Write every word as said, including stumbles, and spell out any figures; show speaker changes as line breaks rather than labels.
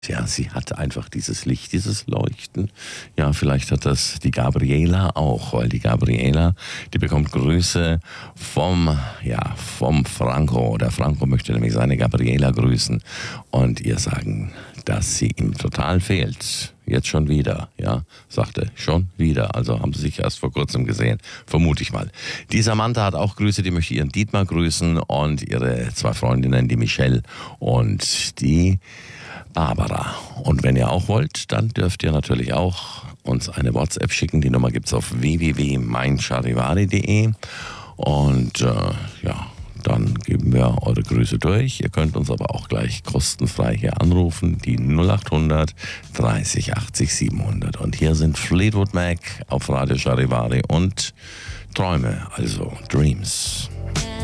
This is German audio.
Tja, sie hat einfach dieses Licht, dieses Leuchten. Ja, vielleicht hat das die Gabriela auch, weil die Gabriela, die bekommt Grüße vom, ja, vom Franco. Der Franco möchte nämlich seine Gabriela grüßen und ihr sagen, dass sie ihm total fehlt. Jetzt schon wieder, ja, sagte, schon wieder. Also haben sie sich erst vor kurzem gesehen, vermute ich mal. Die Samantha hat auch Grüße, die möchte ihren Dietmar grüßen und ihre zwei Freundinnen, die Michelle und die Barbara. Und wenn ihr auch wollt, dann dürft ihr natürlich auch uns eine WhatsApp schicken. Die Nummer gibt's auf w w w punkt mein charivari punkt de und äh, ja, dann geben wir eure Grüße durch. Ihr könnt uns aber auch gleich kostenfrei hier anrufen, die null acht hundert dreißig achtzig siebenhundert. Und hier sind Fleetwood Mac auf Radio Charivari und Träume, also Dreams.